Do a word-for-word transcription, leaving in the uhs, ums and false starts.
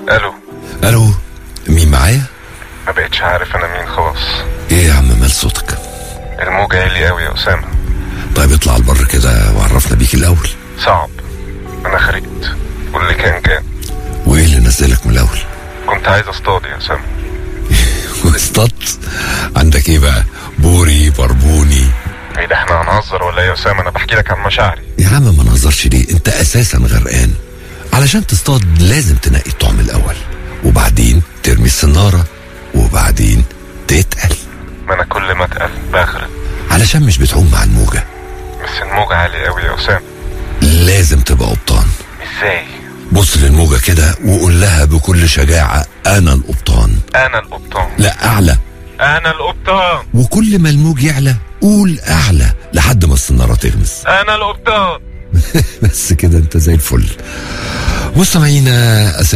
الو. الو، مين معايا؟ ما بقتش عارف انا مين خلاص. ايه يا عم مال صوتك؟ الموج عالي قوي يا اسامه. طيب اطلع البر كده وعرفنا بيك الاول. صعب، انا خريت واللي كان كان. وايه اللي نزلك من الاول؟ كنت عايز اصطاد يا اسامه. واصطدت؟ عندك ايه بقى؟ بوري، بربوني؟ ايه ده، احنا هنهزر ولا ايه يا اسامه؟ انا بحكي لك عن مشاعري. يا عم ما نهزرش ليه، انت اساسا غرقان. علشان تصطاد لازم تنقي الطعم الاول، وبعدين ترمي السناره، وبعدين تتقل. ما انا كل ما اتقل بغرق. علشان مش بتعوم مع الموجه. بس الموج عالي قوي يا اسامه. لازم تبقى قبطان. ازاي؟ بص للموجه كده وقول لها بكل شجاعه انا القبطان. انا القبطان. لا اعلى. انا القبطان. وكل ما الموج يعلى قول اعلى لحد ما السناره تغمز. انا القبطان. بس كده انت زي الفل. مستمعينا